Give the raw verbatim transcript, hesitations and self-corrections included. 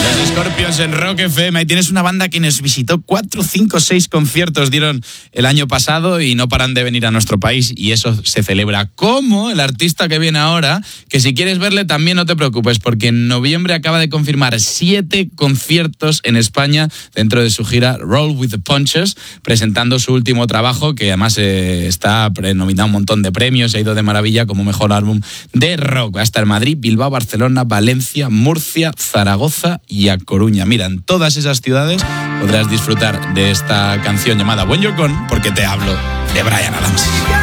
Los Scorpions en Rock F M. Ahí tienes una banda que nos visitó cuatro, cinco, seis conciertos dieron el año pasado y no paran de venir a nuestro país, y eso se celebra. Como el artista que viene ahora, que si quieres verle también no te preocupes, porque en noviembre acaba de confirmar siete conciertos en España dentro de su gira Roll with the Punches, presentando su último trabajo, que además eh, está nominado a un montón de premios, ha ido de maravilla como mejor álbum de rock. Va a estar en Madrid, Bilbao, Barcelona, Valencia, Murcia, Zaragoza y a Coruña. Mira, en todas esas ciudades podrás disfrutar de esta canción llamada When You're Gone, porque te hablo de Bryan Adams.